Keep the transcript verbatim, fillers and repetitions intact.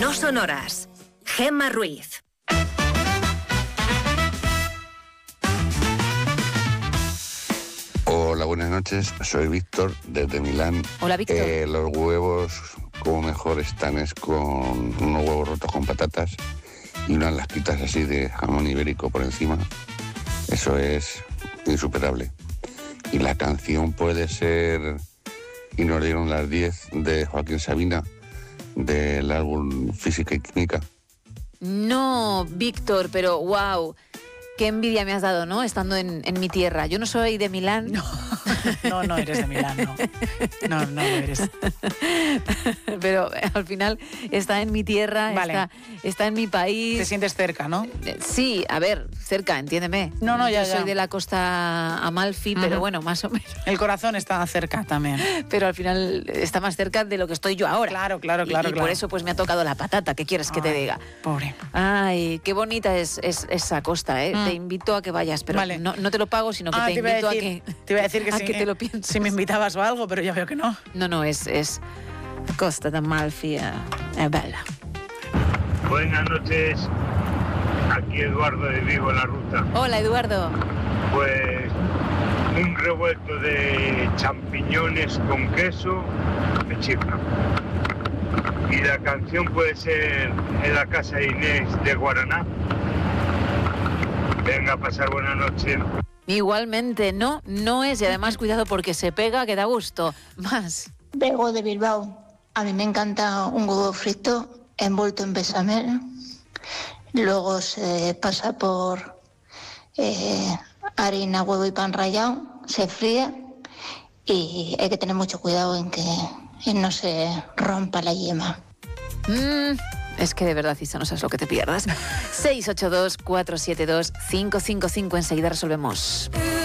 No sonoras. Gemma Ruiz. Hola, buenas noches. Soy Víctor, desde Milán. Hola, Víctor. Eh, los huevos, como mejor están, es con unos huevos rotos con patatas y unas lasquitas así de jamón ibérico por encima. Eso es insuperable. Y la canción puede ser Y nos dieron las diez de Joaquín Sabina, del álbum Física y Química. No, Víctor, pero wow. Qué envidia me has dado, ¿no? Estando en, en mi tierra. Yo no soy de Milán. No, no, no eres de Milán, no. No, no lo eres. Pero al final está en mi tierra, vale. está, está en mi país. Te sientes cerca, ¿no? Sí, a ver, cerca, entiéndeme. No, no, ya, Yo ya. soy de la costa Amalfi, uh-huh. pero bueno, más o menos. El corazón está cerca también. Pero al final está más cerca de lo que estoy yo ahora. Claro, claro, claro. Y, y claro. por eso pues me ha tocado la patata. ¿Qué quieres que Ay, te diga? Pobre. Ay, qué bonita es, es esa costa, ¿eh? Mm. Te invito a que vayas, pero vale. no, no te lo pago, sino que ah, te, te invito a, decir, a que te iba a decir que, a sí, que te lo pienses. Si me invitabas o algo, pero ya veo que no. No, no, es, es Costa d'Amalfi, es bella. Buenas noches, aquí Eduardo de Vigo, en la ruta. Hola, Eduardo. Pues un revuelto de champiñones con queso me chifla. Y la canción puede ser En la casa de Inés de Guaraná. Venga, a pasar buena noche. Igualmente, no, no es, y además cuidado porque se pega, que da gusto. Más. Bego de Bilbao. A mí me encanta un huevo frito envuelto en bechamel. Luego se pasa por eh, harina, huevo y pan rallado, se fríe y hay que tener mucho cuidado en que en no se rompa la yema. Mm. Es que de verdad, Isa, no sabes lo que te pierdas. seis ocho dos, cuatro siete dos, cinco cinco cinco. Enseguida resolvemos.